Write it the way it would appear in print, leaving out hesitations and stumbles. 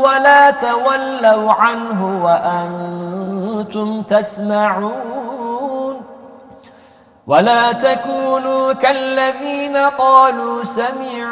ولا تولوا عنه وأنتم تسمعون ولا تكونوا كالذين قالوا سمعنا